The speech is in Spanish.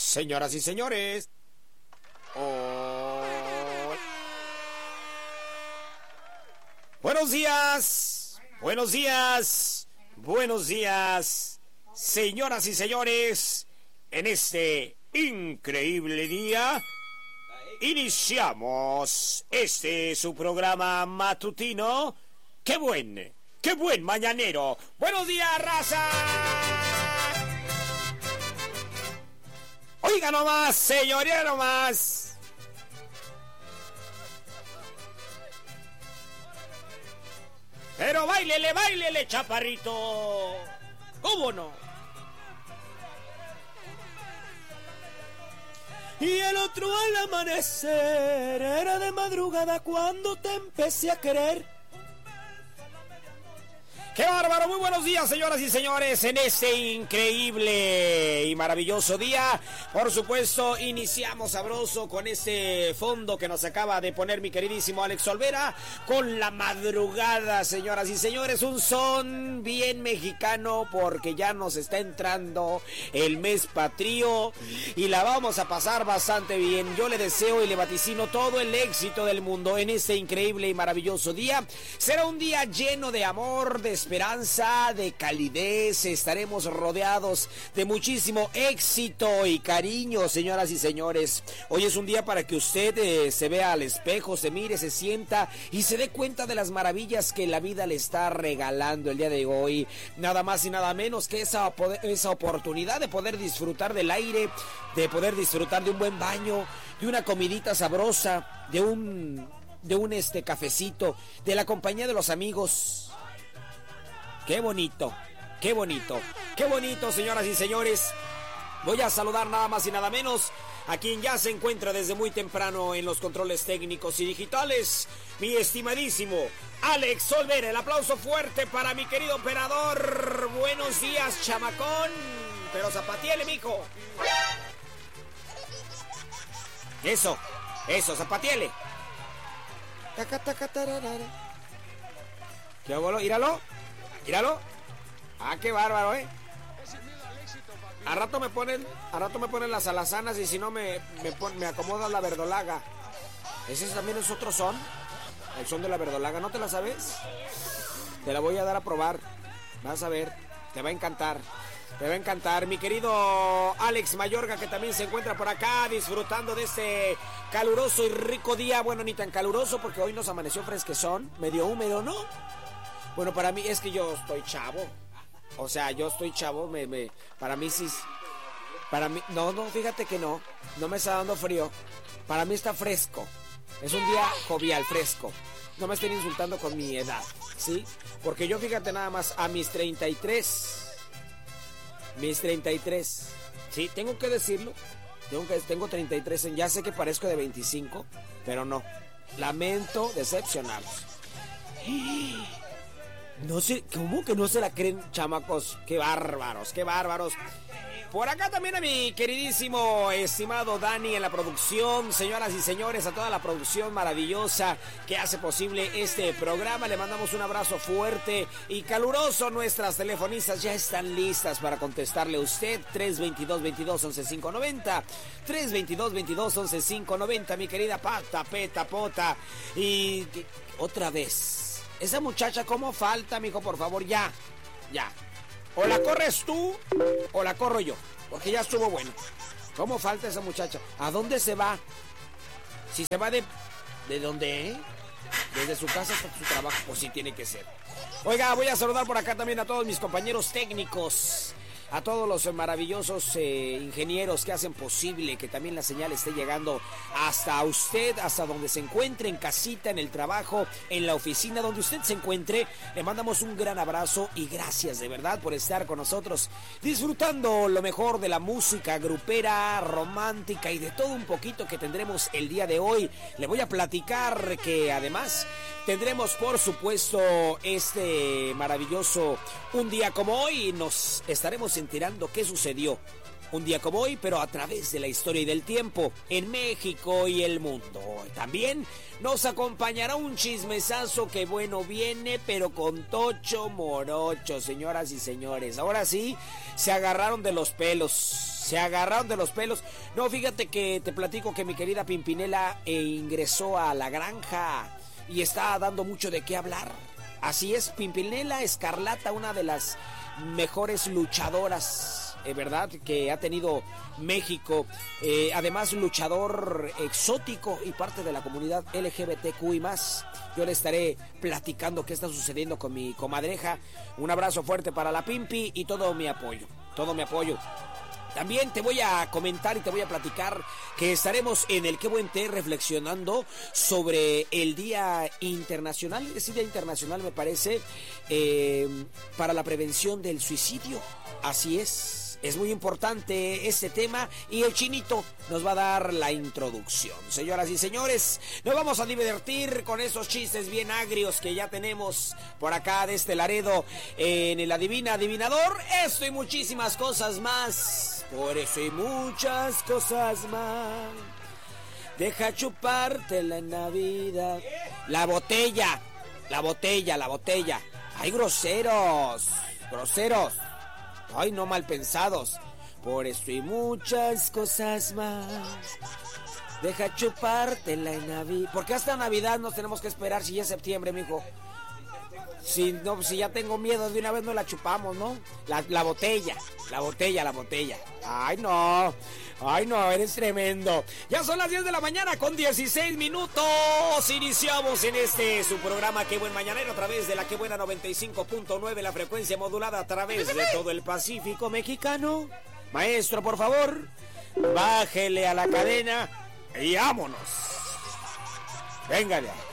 Señoras y señores, buenos días, buenos días, buenos días, señoras y señores, en este increíble día iniciamos su programa matutino. ¡Qué buen mañanero! ¡Buenos días, raza! Oiga nomás, señoría nomás. Pero báilele, chaparrito. ¿Cómo no? Y el otro al amanecer, era de madrugada cuando te empecé a querer. ¡Qué bárbaro! Muy buenos días, señoras y señores, en este increíble y maravilloso día. Por supuesto, iniciamos sabroso con este fondo que nos acaba de poner mi queridísimo Alex Olvera, con la madrugada, señoras y señores. Un son bien mexicano porque ya nos está entrando el mes patrio y la vamos a pasar bastante bien. Yo le deseo y le vaticino todo el éxito del mundo en este increíble y maravilloso día. Será un día lleno de amor, de esperanza, de calidez. Estaremos rodeados de muchísimo éxito y cariño, señoras y señores. Hoy es un día para que usted se vea al espejo, se mire, se sienta y se dé cuenta de las maravillas que la vida le está regalando el día de hoy. Nada más y nada menos que esa oportunidad de poder disfrutar del aire, de poder disfrutar de un buen baño, de una comidita sabrosa, de un cafecito, de la compañía de los amigos. ¡Qué bonito! ¡Qué bonito! ¡Qué bonito, señoras y señores! Voy a saludar nada más y nada menos a quien ya se encuentra desde muy temprano en los controles técnicos y digitales, mi estimadísimo Alex Olvera. El aplauso fuerte para mi querido operador. Buenos días, chamacón. Pero zapatiele, mijo. Eso, zapatiele. ¿Qué hago? Míralo. Ah, qué bárbaro, A rato me ponen las alazanas y si no me acomoda la verdolaga. Ese también es otro son. El son de la verdolaga, ¿no te la sabes? Te la voy a dar a probar. Vas a ver, te va a encantar. Te va a encantar, mi querido Alex Mayorga, que también se encuentra por acá disfrutando de este caluroso y rico día. Bueno, ni tan caluroso porque hoy nos amaneció fresquezón, medio húmedo, ¿no? Bueno, para mí es que yo estoy chavo. O sea, yo estoy chavo, para mí sí. Para mí, no, fíjate que no me está dando frío. Para mí está fresco. Es un día jovial, fresco. No me estén insultando con mi edad, ¿sí? Porque yo, fíjate nada más, a mis 33. Sí, tengo que decirlo. Tengo 33, ya sé que parezco de 25, pero no. Lamento decepcionarlos. No sé, ¿cómo que no se la creen, chamacos? ¡Qué bárbaros! Por acá también a mi queridísimo, estimado Dani en la producción. Señoras y señores, a toda la producción maravillosa que hace posible este programa, le mandamos un abrazo fuerte y caluroso. Nuestras telefonistas ya están listas para contestarle a usted. 322-22-11590. 322-22-11590, mi querida Pota. Y otra vez. Esa muchacha, ¿cómo falta, mijo? Por favor, ya. O la corres tú, o la corro yo. Porque ya estuvo bueno. ¿Cómo falta esa muchacha? ¿A dónde se va? Si se va ¿de dónde? Desde su casa hasta su trabajo, pues sí tiene que ser. Oiga, voy a saludar por acá también a todos mis compañeros técnicos. A todos los maravillosos ingenieros que hacen posible que también la señal esté llegando hasta usted, hasta donde se encuentre, en casita, en el trabajo, en la oficina, donde usted se encuentre. Le mandamos un gran abrazo y gracias de verdad por estar con nosotros, disfrutando lo mejor de la música grupera, romántica y de todo un poquito que tendremos el día de hoy. Le voy a platicar que además Tendremos, por supuesto, este maravilloso un día como hoy. Nos estaremos enterando qué sucedió un día como hoy, pero a través de la historia y del tiempo en México y el mundo. También nos acompañará un chismesazo que bueno viene, pero con tocho morocho, señoras y señores. Ahora sí, se agarraron de los pelos. Se agarraron de los pelos. No, fíjate que te platico que mi querida Pimpinela ingresó a la granja y está dando mucho de qué hablar. Así es, Pimpinela Escarlata, una de las mejores luchadoras, ¿verdad?, que ha tenido México. Además, luchador exótico y parte de la comunidad LGBTQ y más. Yo le estaré platicando qué está sucediendo con mi comadreja. Un abrazo fuerte para la Pimpi y todo mi apoyo. Todo mi apoyo. También te voy a comentar y te voy a platicar que estaremos en el Qué Buen Té reflexionando sobre el Día Internacional, ese Día Internacional me parece, para la prevención del suicidio. Así es muy importante este tema y el Chinito nos va a dar la introducción. Señoras y señores, nos vamos a divertir con esos chistes bien agrios que ya tenemos por acá de este Laredo en el Adivina Adivinador. Esto y muchísimas cosas más. Por eso y muchas cosas más. Deja chupártela en Navidad. La botella. Ay, groseros. Ay, no mal pensados. Por eso y muchas cosas más. Deja chupártela en Navidad. ¿Por qué hasta Navidad nos tenemos que esperar si ya es septiembre, mijo? Si ya tengo miedo, de una vez no la chupamos, ¿no? La botella. Ay, no, eres tremendo. Ya son las 10 de la mañana con 16 minutos. Iniciamos en su programa Qué Buen Mañanero a través de la Qué Buena 95.9, la frecuencia modulada a través de todo el Pacífico mexicano. Maestro, por favor, bájele a la cadena y vámonos. Véngale.